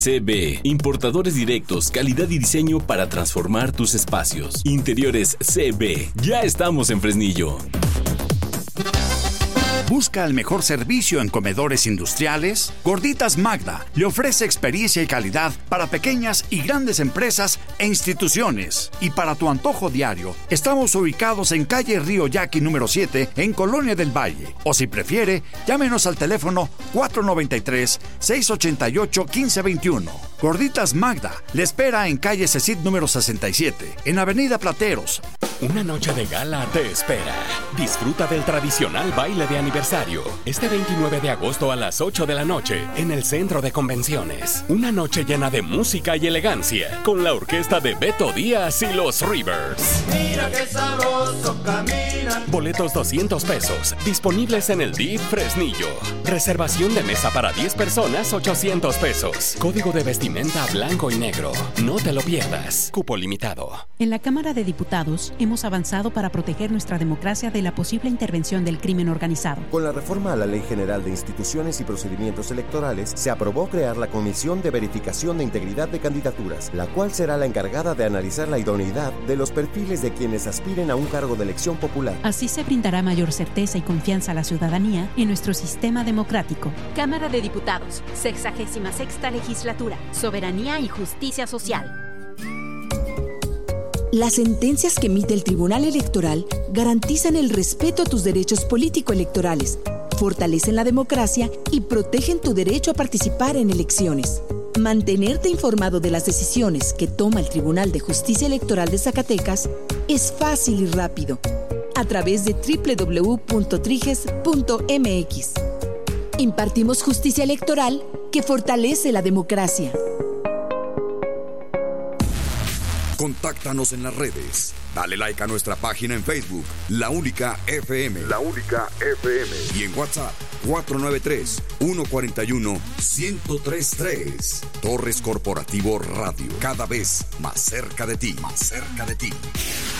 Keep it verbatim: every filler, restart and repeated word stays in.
C B, importadores directos, calidad y diseño para transformar tus espacios. Interiores C B, ya estamos en Fresnillo. ¿Busca el mejor servicio en comedores industriales? Gorditas Magda le ofrece experiencia y calidad para pequeñas y grandes empresas e instituciones. Y para tu antojo diario, estamos ubicados en calle Río Yaqui número siete, en Colonia del Valle. O si prefiere, llámenos al teléfono cuatro noventa y tres, seiscientos ochenta y ocho, quince veintiuno. Gorditas Magda le espera en calle Cecit número sesenta y siete, en Avenida Plateros. Una noche de gala te espera. Disfruta del tradicional baile de aniversario este veintinueve de agosto a las ocho de la noche en el Centro de Convenciones. Una noche llena de música y elegancia con la orquesta de Beto Díaz y los Rivers. Mira qué sabroso caminan. Boletos doscientos pesos, disponibles en el D I F Fresnillo. Reservación de mesa para diez personas, ochocientos pesos. Código de vestimenta blanco y negro. No te lo pierdas. Cupo limitado. En la Cámara de Diputados hemos avanzado para proteger nuestra democracia de la posible intervención del crimen organizado. Con la reforma a la Ley General de Instituciones y Procedimientos Electorales, se aprobó crear la Comisión de Verificación de Integridad de Candidaturas, la cual será la encargada de analizar la idoneidad de los perfiles de quienes aspiren a un cargo de elección popular. Así se brindará mayor certeza y confianza a la ciudadanía en nuestro sistema democrático. Cámara de Diputados, sexagésima sexta legislatura, soberanía y justicia social. Las sentencias que emite el Tribunal Electoral garantizan el respeto a tus derechos político-electorales, fortalecen la democracia y protegen tu derecho a participar en elecciones. Mantenerte informado de las decisiones que toma el Tribunal de Justicia Electoral de Zacatecas es fácil y rápido, a través de doble u doble u doble u punto triges punto eme equis. Impartimos justicia electoral que fortalece la democracia. Contáctanos en las redes. Dale like a nuestra página en Facebook, La Única F M. La Única F M. Y en WhatsApp, cuatro nueve tres, uno cuatro uno, uno cero tres tres. Torres Corporativo Radio. Cada vez más cerca de ti. Más cerca de ti.